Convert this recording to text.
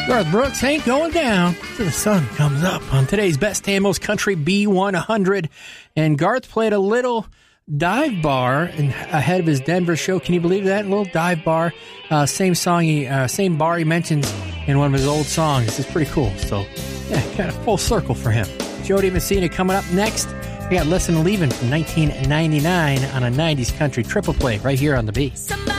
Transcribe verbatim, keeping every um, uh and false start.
Garth Brooks ain't going down till the sun comes up on today's Best and Most Country B one hundred. And Garth played a little dive bar in, ahead of his Denver show. Can you believe that? A little dive bar. Uh, same song, he, uh, same bar he mentions in one of his old songs. It's pretty cool. So, yeah, kind of full circle for him. Jody Messina coming up next. We got Listen Leavin' from nineteen ninety-nine on a nineties country triple play right here on the B. Some